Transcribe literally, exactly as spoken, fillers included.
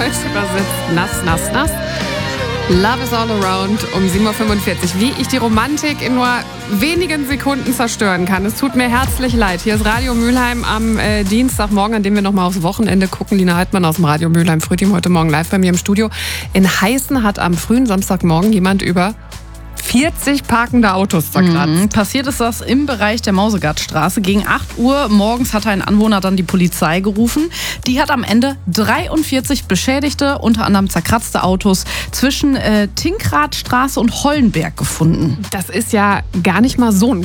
übersetzt nass, nass, nass. Love is all around um sieben Uhr fünfundvierzig. Wie ich die Romantik in nur wenigen Sekunden zerstören kann. Es tut mir herzlich leid. Hier ist Radio Mülheim am äh, Dienstagmorgen, an dem wir nochmal aufs Wochenende gucken. Lina Heidmann aus dem Radio Mülheim Frühteam heute Morgen live bei mir im Studio. In Heißen hat am frühen Samstagmorgen jemand über vierzig parkende Autos zerkratzt. Mhm. Passiert ist das im Bereich der Mausegardstraße. Gegen acht Uhr morgens hat ein Anwohner dann die Polizei gerufen. Die hat am Ende dreiundvierzig beschädigte, unter anderem zerkratzte Autos zwischen äh, Tinkradstraße und Hollenberg gefunden. Das ist ja gar nicht mal so ein